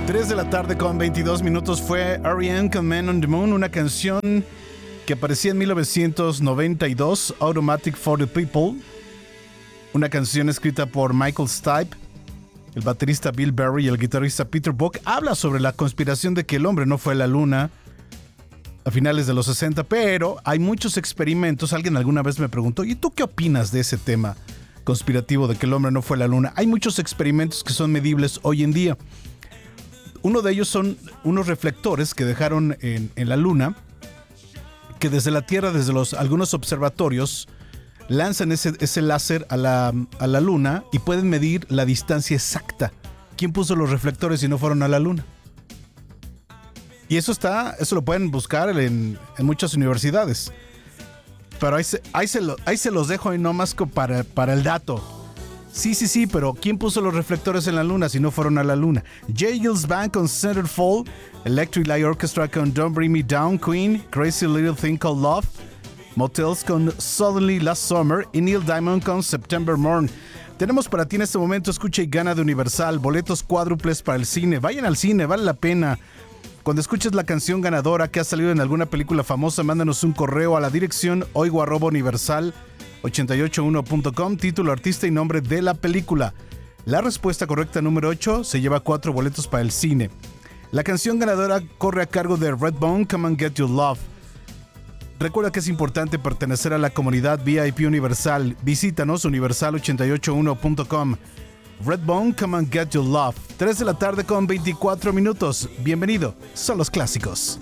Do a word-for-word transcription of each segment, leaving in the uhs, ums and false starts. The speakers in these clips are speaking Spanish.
tres de la tarde con veintidós minutos fue R E M con Man on the Moon, una canción que aparecía en mil novecientos noventa y dos, Automatic for the People, una canción escrita por Michael Stipe, el baterista Bill Berry y el guitarrista Peter Buck. Habla sobre la conspiración de que el hombre no fue a la luna a finales de los sesenta, pero hay muchos experimentos. Alguien alguna vez me preguntó, ¿y tú qué opinas de ese tema conspirativo de que el hombre no fue a la luna? Hay muchos experimentos que son medibles hoy en día. Uno de ellos son unos reflectores que dejaron en, en la luna, que desde la Tierra, desde los, algunos observatorios, lanzan ese, ese láser a la, a la luna y pueden medir la distancia exacta. ¿Quién puso los reflectores si no fueron a la luna? Y eso está, eso lo pueden buscar en, en muchas universidades. Pero ahí se, ahí se, lo, ahí se los dejo ahí nomás para, para el dato. Sí, sí, sí, pero ¿quién puso los reflectores en la luna si no fueron a la luna? J. Gilles Band con Centerfold, Electric Light Orchestra con Don't Bring Me Down, Queen, Crazy Little Thing Called Love, Motels con Suddenly Last Summer y Neil Diamond con September Morn. Tenemos para ti en este momento Escucha y Gana de Universal, boletos cuádruples para el cine. Vayan al cine, vale la pena. Cuando escuches la canción ganadora que ha salido en alguna película famosa, mándanos un correo a la dirección oigo arroba universal ochenta y ocho uno punto com, título, artista y nombre de la película. La respuesta correcta número ocho se lleva cuatro boletos para el cine. La canción ganadora corre a cargo de Redbone, Come and Get Your Love. Recuerda que es importante pertenecer a la comunidad V I P Universal. Visítanos universal ochenta y ocho uno punto com. Redbone, Come and Get Your Love. tres de la tarde con veinticuatro minutos. Bienvenido, son los clásicos.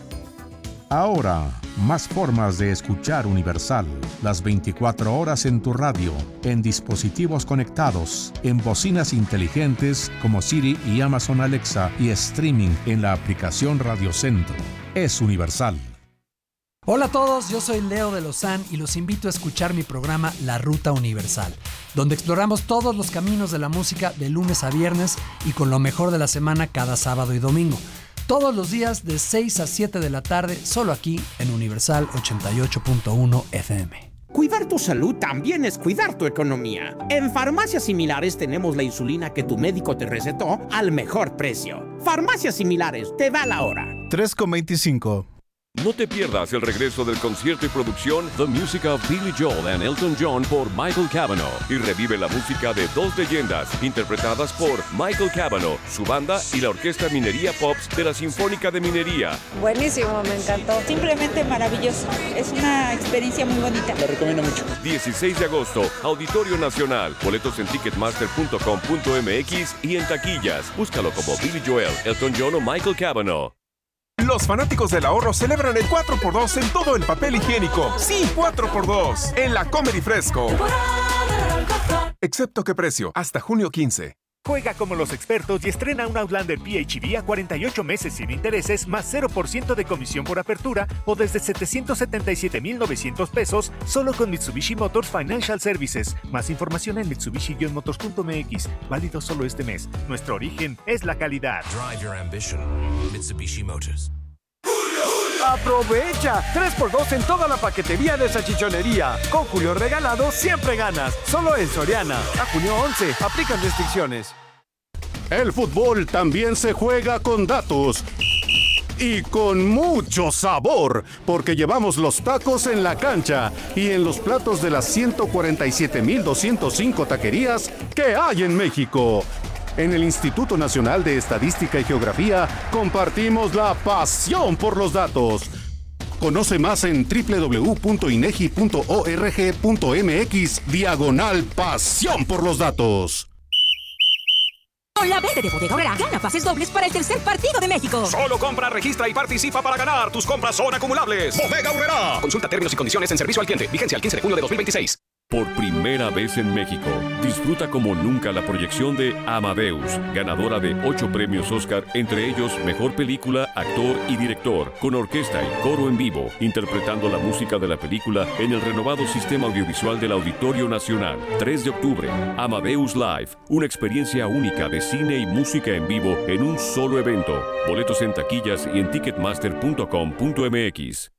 Ahora, más formas de escuchar Universal. Las veinticuatro horas en tu radio, en dispositivos conectados, en bocinas inteligentes como Siri y Amazon Alexa y streaming en la aplicación Radio Centro. Es Universal. Hola a todos, yo soy Leo de Lozán y los invito a escuchar mi programa La Ruta Universal, donde exploramos todos los caminos de la música de lunes a viernes y con lo mejor de la semana cada sábado y domingo. Todos los días de seis a siete de la tarde, solo aquí en Universal ochenta y ocho punto uno F M. Cuidar tu salud también es cuidar tu economía. En Farmacias Similares tenemos la insulina que tu médico te recetó al mejor precio. Farmacias Similares, te da la hora. tres con veinticinco. No te pierdas el regreso del concierto y producción The Music of Billy Joel and Elton John por Michael Cavanaugh y revive la música de dos leyendas interpretadas por Michael Cavanaugh, su banda y la Orquesta Minería Pops de la Sinfónica de Minería. Buenísimo, me encantó. Simplemente maravilloso. Es una experiencia muy bonita. La recomiendo mucho. dieciséis de agosto, Auditorio Nacional. Boletos en ticketmaster punto com punto m x y en taquillas. Búscalo como Billy Joel, Elton John o Michael Cavanaugh. Los fanáticos del ahorro celebran el cuatro por dos en todo el papel higiénico. Sí, cuatro por dos en la Comedy Fresco. Excepto qué precio, hasta junio quince. Juega como los expertos y estrena un Outlander P H E V a cuarenta y ocho meses sin intereses más cero por ciento de comisión por apertura o desde setecientos setenta y siete mil novecientos pesos solo con Mitsubishi Motors Financial Services. Más información en mitsubishi motors punto m x. Válido solo este mes. Nuestro origen es la calidad. Drive your ambition. Mitsubishi Motors. ¡Aprovecha! tres por dos en toda la paquetería de salchichonería. Con Julio Regalado siempre ganas. Solo en Soriana. A junio once. Aplican restricciones. El fútbol también se juega con datos. Y con mucho sabor, porque llevamos los tacos en la cancha y en los platos de las ciento cuarenta y siete mil doscientos cinco taquerías que hay en México. En el Instituto Nacional de Estadística y Geografía compartimos la pasión por los datos. Conoce más en doble u doble u doble u punto inegi punto org punto m x diagonal pasión por los datos. Con la venta de Bodega Aurrerá, gana pases dobles para el tercer partido de México. Solo compra, registra y participa para ganar. Tus compras son acumulables. Bodega Aurrerá. Consulta términos y condiciones en servicio al cliente. Vigencia el quince de junio de dos mil veintiséis. Por primera vez en México, disfruta como nunca la proyección de Amadeus, ganadora de ocho premios Oscar, entre ellos Mejor Película, Actor y Director, con orquesta y coro en vivo, interpretando la música de la película en el renovado sistema audiovisual del Auditorio Nacional. tres de octubre, Amadeus Live, una experiencia única de cine y música en vivo en un solo evento. Boletos en taquillas y en ticketmaster punto com punto m x.